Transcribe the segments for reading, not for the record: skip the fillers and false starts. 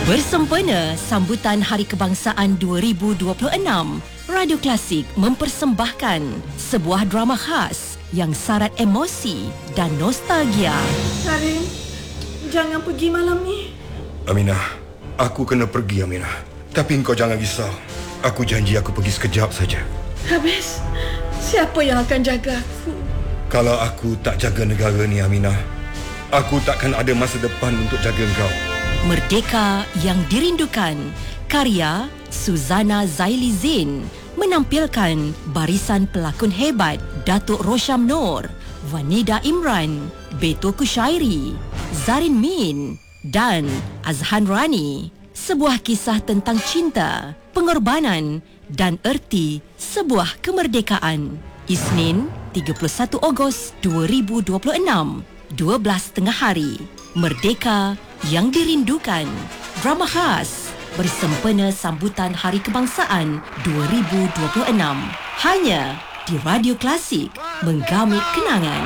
Bersempena sambutan Hari Kebangsaan 2026, Radio Klasik mempersembahkan sebuah drama khas yang syarat emosi dan nostalgia. Karim, jangan pergi malam ni. Aminah, aku kena pergi, Aminah. Tapi engkau jangan risau. Aku janji aku pergi sekejap saja. Habis, siapa yang akan jaga aku? Kalau aku tak jaga negara ni, Aminah, aku takkan ada masa depan untuk jaga engkau. Merdeka yang dirindukan, karya Suzana Zaili Zain, menampilkan barisan pelakon hebat Datuk Rosham Noor, Vanida Imran, Beto Kushairi, Zarin Min dan Azhan Rani. Sebuah kisah tentang cinta, pengorbanan dan erti sebuah kemerdekaan. Isnin 31 Ogos 2026, 12 tengah hari. Merdeka yang dirindukan, drama khas bersempena sambutan Hari Kebangsaan 2026, hanya di Radio Klasik, menggamit kenangan.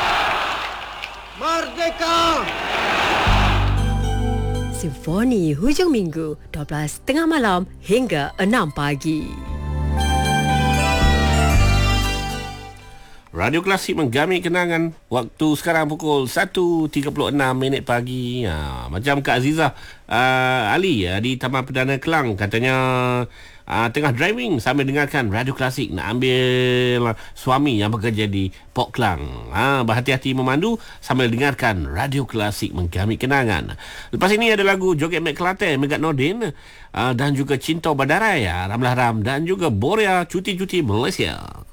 Merdeka! Simfoni hujung minggu 12 tengah malam hingga 6 pagi. Radio Klasik menggamit kenangan. Waktu sekarang pukul 1.36 pagi. Macam Kak Azizah Ali di Taman Perdana Kelang, katanya tengah driving sambil dengarkan Radio Klasik, nak ambil suami yang bekerja di Port Klang. Berhati-hati memandu sambil dengarkan Radio Klasik menggamit kenangan. Lepas ini ada lagu Joget Mek Kelantan Megat Nordin, dan juga Cinta Badarai Ramlah Ram, dan juga Borea Cuti-Cuti Malaysia.